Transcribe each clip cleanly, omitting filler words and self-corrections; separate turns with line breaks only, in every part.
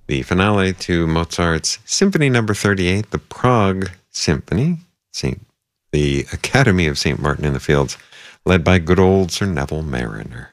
the finale to Mozart's Symphony No. 38, the Prague Symphony, the Academy of St. Martin in the Fields, led by good old Sir Neville Mariner.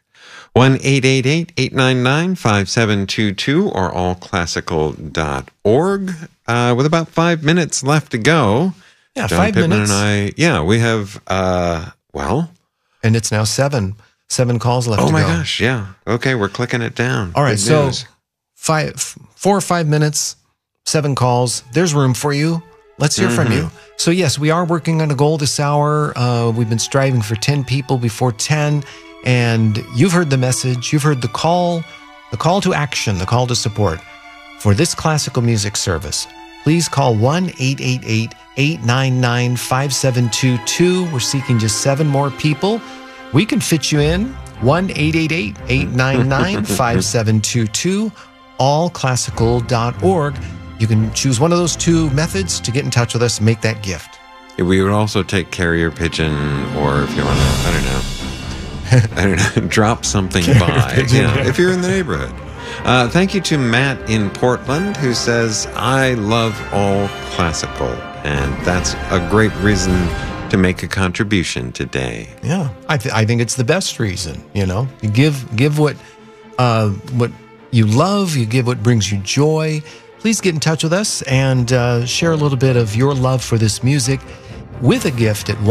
1-888-899-5722 or allclassical.org. With about 5 minutes left to go.
Yeah,
John
5
Pittman
minutes.
and we have,
And it's now seven calls left to go.
Oh my gosh, yeah. Okay, we're clicking it down.
All right,
Good
so
news.
4 or 5 minutes, 7 calls. There's room for you. Let's hear from you. So yes, we are working on a goal this hour. We've been striving for 10 people before 10, and you've heard the message. You've heard the call to action, the call to support for this classical music service. Please call 1-888-899-5722. We're seeking just 7 more people. We can fit you in. 1-888-899-5722, allclassical.org. You can choose one of those 2 methods to get in touch with us and make that gift.
We would also take carrier pigeon, or if you want to, drop something by, if you're in the neighborhood. Thank you to Matt in Portland, who says, I love all classical, and that's a great reason to make a contribution today.
Yeah, I think it's the best reason. You give what you love, you give what brings you joy. Please get in touch with us and share a little bit of your love for this music with a gift at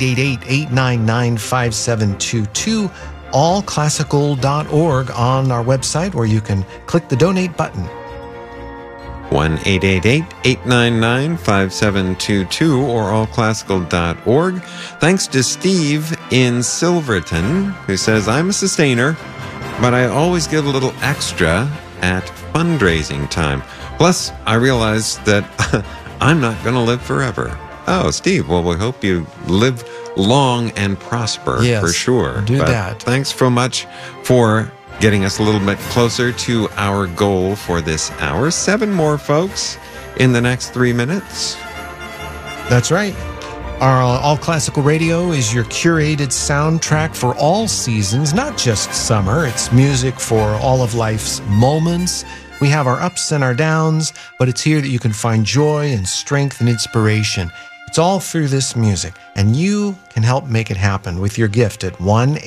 1-888-899-5722, allclassical.org on our website, where you can click the donate button.
1-888-899-5722 or allclassical.org. Thanks to Steve in Silverton, who says, I'm a sustainer, but I always give a little extra at fundraising time. Plus, I realize that I'm not going to live forever. Oh, Steve, well, we hope you live long and prosper,
yes,
for sure.
Do that.
Thanks so much for getting us a little bit closer to our goal for this hour. 7 more folks in the next 3 minutes.
That's right. Our All Classical Radio is your curated soundtrack for all seasons, not just summer. It's music for all of life's moments. We have our ups and our downs, but it's here that you can find joy and strength and inspiration. It's all through this music, and you can help make it happen with your gift at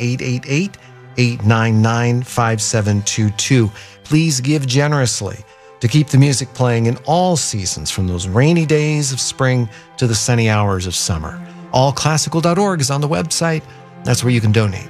1-888-899-5722. Please give generously to keep the music playing in all seasons, from those rainy days of spring to the sunny hours of summer. Allclassical.org is on the website. That's where you can donate.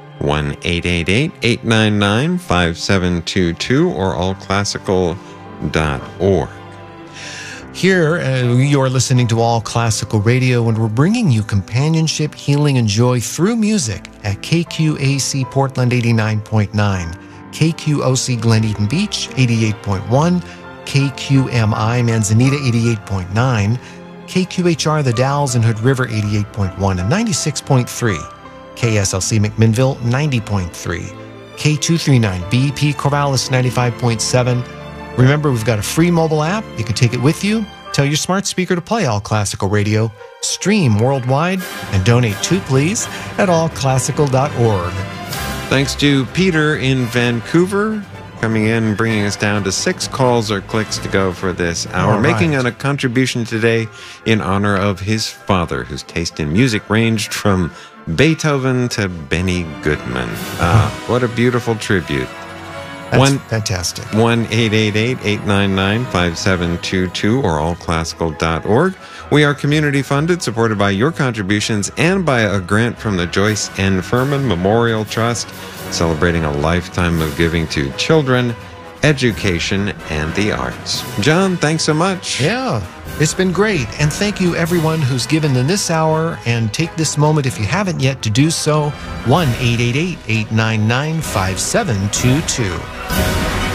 1-888-899-5722 or allclassical.org.
Here, you're listening to All Classical Radio, and we're bringing you companionship, healing, and joy through music at KQAC Portland 89.9, KQOC Glen Eden Beach 88.1, KQMI Manzanita 88.9, KQHR The Dalles and Hood River 88.1 and 96.3, KSLC McMinnville 90.3, K239 BP Corvallis 95.7. Remember, we've got a free mobile app. You can take it with you. Tell your smart speaker to play All Classical Radio, stream worldwide, and donate too, please, at allclassical.org.
Thanks to Peter in Vancouver, coming in, bringing us down to 6 calls or clicks to go for this hour, making a contribution today in honor of his father, whose taste in music ranged from Beethoven to Benny Goodman. What a beautiful tribute.
That's fantastic.
1-888-899-5722 or allclassical.org. We are community funded, supported by your contributions and by a grant from the Joyce N. Furman Memorial Trust, celebrating a lifetime of giving to children, education, and the arts. John, thanks so much.
Yeah, it's been great. And thank you, everyone who's given in this hour. And take this moment, if you haven't yet, to do so. 1-888-899-5722.